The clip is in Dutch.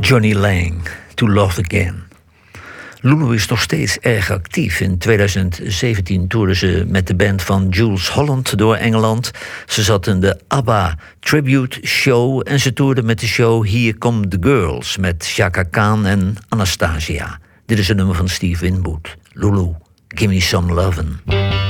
Johnny Lang, To Love Again. Lulu is nog steeds erg actief. In 2017 toerde ze met de band van Jools Holland door Engeland. Ze zat in de ABBA Tribute Show en ze toerde met de show Here Come the Girls met Chaka Khan en Anastasia. Dit is een nummer van Steve Winwood. Lulu, Give Me Some Lovin'.